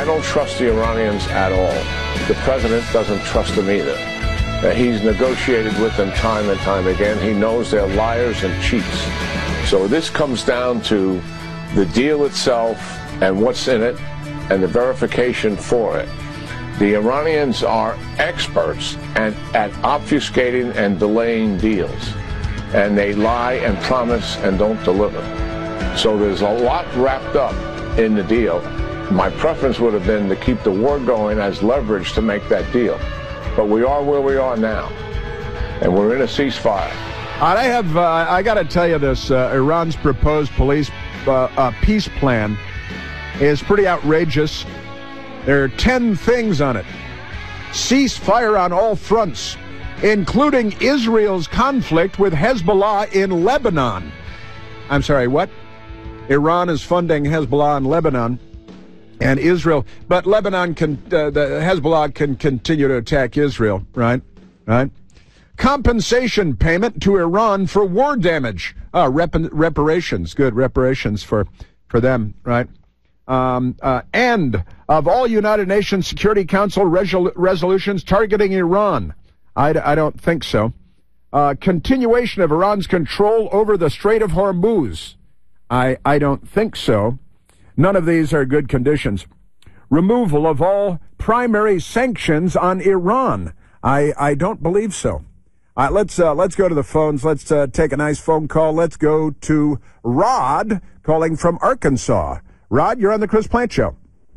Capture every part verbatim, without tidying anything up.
don't trust the Iranians at all. The president doesn't trust them either. Uh, he's negotiated with them time and time again. He knows they're liars and cheats. So this comes down to the deal itself and what's in it and the verification for it. The Iranians are experts at, at obfuscating and delaying deals. And they lie and promise and don't deliver. So there's a lot wrapped up in the deal. My preference would have been to keep the war going as leverage to make that deal. But we are where we are now, and we're in a ceasefire. I have, uh, I got to tell you this, uh, Iran's proposed police uh, uh, peace plan is pretty outrageous. There are ten things on it. Cease fire on all fronts, including Israel's conflict with Hezbollah in Lebanon. I'm sorry, what? Iran is funding Hezbollah in Lebanon and Israel, but Lebanon can, uh, the Hezbollah can continue to attack Israel, right? Right? Compensation payment to Iran for war damage. Uh, rep- reparations, good reparations for, for them, right? Um, uh, end of all United Nations Security Council resol- resolutions targeting Iran. I, I don't think so. Uh, continuation of Iran's control over the Strait of Hormuz. I, I don't think so. None of these are good conditions. Removal of all primary sanctions on Iran. I, I don't believe so. Uh, let's uh, let's go to the phones. Let's uh, take a nice phone call. Let's go to Rod calling from Arkansas. Rod, you're on the Chris Plant Show.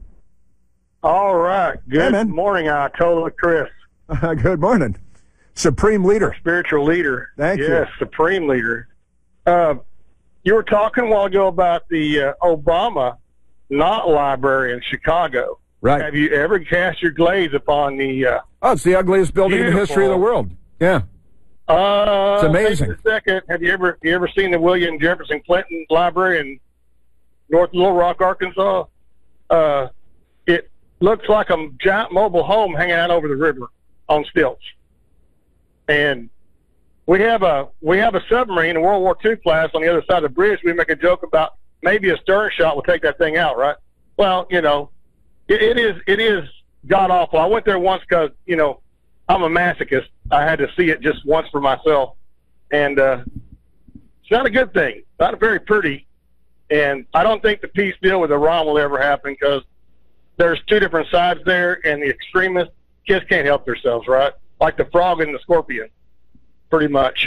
All right. Good hey, morning, Ayatollah Chris. Uh, good morning. Supreme leader. Our spiritual leader. Thank yes, you. Yes, supreme leader. Uh, you were talking a while ago about the uh, Obama Knott Library in Chicago. Right. Have you ever cast your gaze upon the... Uh, oh, it's the ugliest building beautiful. in the history of the world. Yeah. Uh, it's amazing. Wait a second. Have you ever you ever seen the William Jefferson Clinton Library in North Little Rock, Arkansas? Uh, it looks like a giant mobile home hanging out over the river on stilts. And we have a we have a submarine in World War Two class on the other side of the bridge. We make a joke about maybe a stern shot will take that thing out, right? Well, you know, it, it is it is god awful. I went there once because you know I'm a masochist. I had to see it just once for myself, and uh, it's not a good thing. Not very pretty, and I don't think the peace deal with Iran will ever happen because there's two different sides there, and the extremists just can't help themselves, right? Like the frog and the scorpion, pretty much.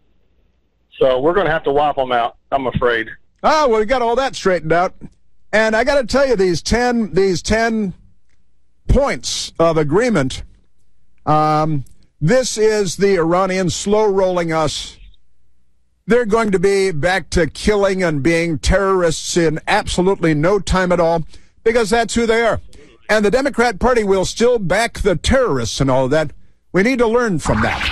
So we're going to have to wipe them out, I'm afraid. Oh, well, we got all that straightened out. And I got to tell you, these ten, these ten points of agreement, um, this is the Iranians slow-rolling us. They're going to be back to killing and being terrorists in absolutely no time at all, because that's who they are. And the Democrat Party will still back the terrorists and all of that. We need to learn from that.